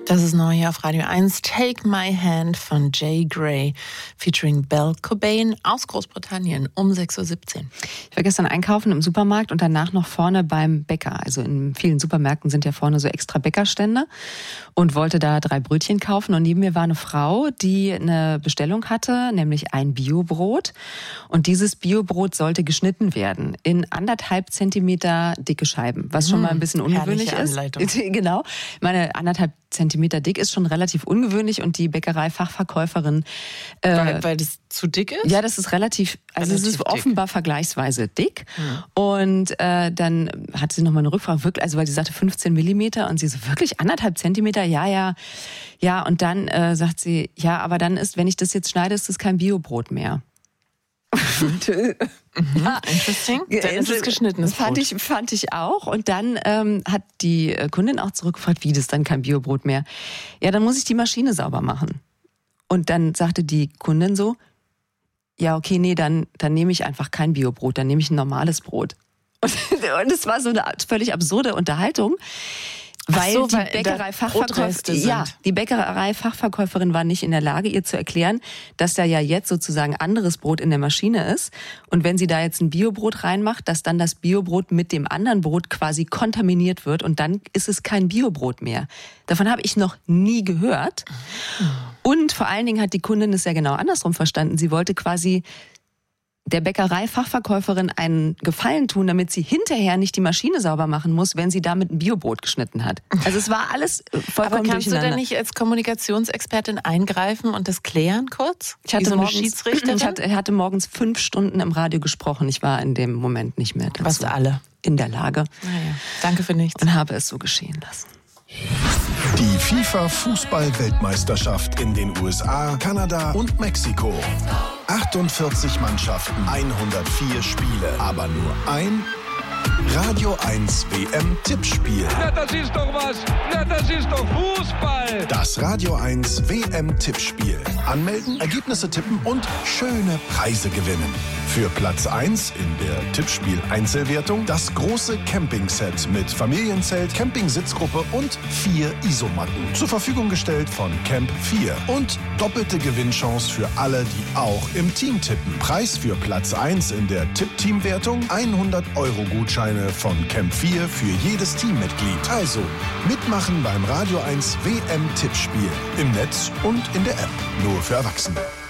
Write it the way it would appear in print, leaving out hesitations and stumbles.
Das ist neu hier auf Radio 1. Take My Hand von Jay Gray featuring Belle Cobain aus Großbritannien um 6.17 Uhr. Ich war gestern einkaufen im Supermarkt und danach noch vorne beim Bäcker. Also in vielen Supermärkten sind ja vorne so extra Bäckerstände und wollte da 3 Brötchen kaufen. Und neben mir war eine Frau, die eine Bestellung hatte, nämlich ein Biobrot. Und dieses Biobrot sollte geschnitten werden in 1,5 Zentimeter dicke Scheiben, was schon mal ein bisschen ungewöhnlich ist. Genau, meine 1,5 Zentimeter dick ist schon relativ ungewöhnlich und die Bäckerei-Fachverkäuferin... weil das zu dick ist? Ja, das ist relativ es ist offenbar dick. Vergleichsweise dick. Und dann hat sie nochmal eine Rückfrage, wirklich, also weil sie sagte 15 Millimeter und sie so, wirklich 1,5 Zentimeter? Ja. Und dann sagt sie, ja, aber dann ist, wenn ich das jetzt schneide, ist das kein Biobrot mehr. Ja, interesting. Dann ist es geschnittenes Brot. Fand ich auch. Und dann hat die Kundin auch zurückgefragt, wie das dann kein Biobrot mehr. Ja, dann muss ich die Maschine sauber machen. Und dann sagte die Kundin so, ja, okay, nee, dann nehme ich einfach kein Biobrot, dann nehme ich ein normales Brot. Und es war so eine völlig absurde Unterhaltung. Weil die Bäckerei-Fachverkäuferin war nicht in der Lage, ihr zu erklären, dass da ja jetzt sozusagen anderes Brot in der Maschine ist. Und wenn sie da jetzt ein Biobrot reinmacht, dass dann das Biobrot mit dem anderen Brot quasi kontaminiert wird und dann ist es kein Biobrot mehr. Davon habe ich noch nie gehört. Und vor allen Dingen hat die Kundin es ja genau andersrum verstanden. Sie wollte quasi der Bäckerei-Fachverkäuferin einen Gefallen tun, damit sie hinterher nicht die Maschine sauber machen muss, wenn sie damit ein Biobrot geschnitten hat. Also es war alles vollkommen Aber kannst du denn nicht als Kommunikationsexpertin eingreifen und das klären kurz? Ich hatte morgens 5 Stunden im Radio gesprochen. Ich war in dem Moment nicht mehr dazu Fast alle in der Lage. Naja, danke für nichts. Und habe es so geschehen lassen. Die FIFA-Fußball-Weltmeisterschaft in den USA, Kanada und Mexiko. 48 Mannschaften, 104 Spiele, aber nur ein Radio 1 WM-Tippspiel. Na, das ist doch was. Na, das ist doch Fußball. Das Radio 1 WM-Tippspiel. Anmelden, Ergebnisse tippen und schöne Preise gewinnen. Für Platz 1 in der Tippspiel-Einzelwertung das große Campingset mit Familienzelt, Campingsitzgruppe und 4 Isomatten. Zur Verfügung gestellt von Camp 4. Und doppelte Gewinnchance für alle, die auch im Team tippen. Preis für Platz 1 in der Tipp-Team-Wertung 100-Euro-Gutscheine von Camp 4 für jedes Teammitglied. Also mitmachen beim Radio 1 WM-Tippspiel. Im Netz und in der App. Nur für Erwachsene.